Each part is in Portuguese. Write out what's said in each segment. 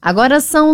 Agora são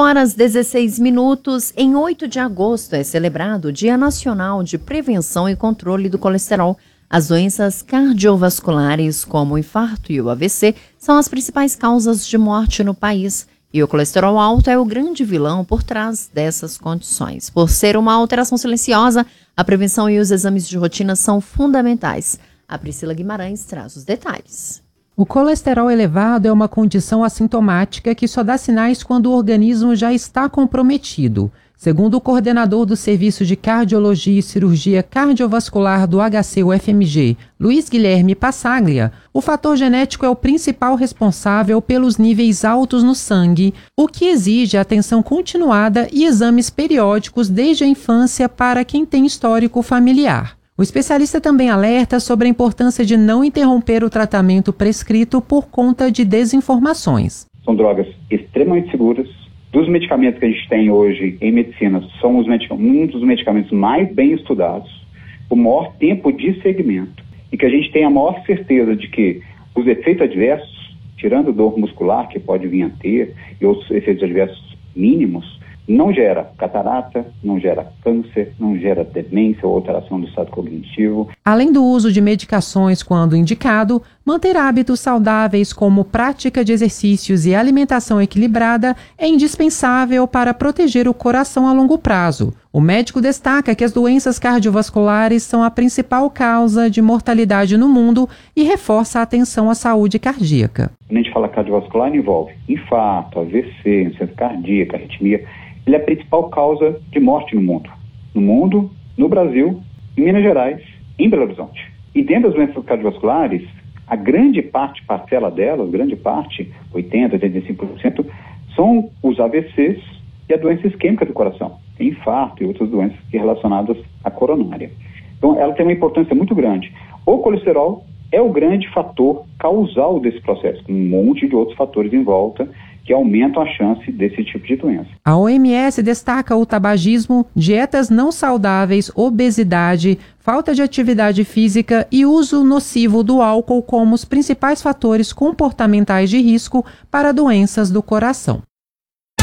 5h16. Em 8 de agosto é celebrado o Dia Nacional de Prevenção e Controle do Colesterol. As doenças cardiovasculares, como o infarto e o AVC, são as principais causas de morte no país. E o colesterol alto é o grande vilão por trás dessas condições. Por ser uma alteração silenciosa, a prevenção e os exames de rotina são fundamentais. A Priscila Guimarães traz os detalhes. O colesterol elevado é uma condição assintomática que só dá sinais quando o organismo já está comprometido. Segundo o coordenador do Serviço de Cardiologia e Cirurgia Cardiovascular do HC-UFMG, Luiz Guilherme Passaglia, o fator genético é o principal responsável pelos níveis altos no sangue, o que exige atenção continuada e exames periódicos desde a infância para quem tem histórico familiar. O especialista também alerta sobre a importância de não interromper o tratamento prescrito por conta de desinformações. São drogas extremamente seguras. Dos medicamentos que a gente tem hoje em medicina, são um dos medicamentos mais bem estudados, o maior tempo de segmento, e que a gente tem a maior certeza de que os efeitos adversos, tirando dor muscular que pode vir a ter, e outros efeitos adversos mínimos, não gera catarata, não gera câncer, não gera demência ou alteração do estado cognitivo. Além do uso de medicações quando indicado, manter hábitos saudáveis como prática de exercícios e alimentação equilibrada é indispensável para proteger o coração a longo prazo. O médico destaca que as doenças cardiovasculares são a principal causa de mortalidade no mundo e reforça a atenção à saúde cardíaca. Quando a gente fala cardiovascular, envolve infarto, AVC, insuficiência cardíaca, arritmia. Ele é a principal causa de morte no mundo. No mundo, no Brasil, em Minas Gerais, em Belo Horizonte. E dentro das doenças cardiovasculares, a grande parcela delas, 80%, 85%, são os AVCs e a doença isquêmica do coração, infarto e outras doenças relacionadas à coronária. Então, ela tem uma importância muito grande. O colesterol é o grande fator causal desse processo, com um monte de outros fatores em volta que aumentam a chance desse tipo de doença. A OMS destaca o tabagismo, dietas não saudáveis, obesidade, falta de atividade física e uso nocivo do álcool como os principais fatores comportamentais de risco para doenças do coração.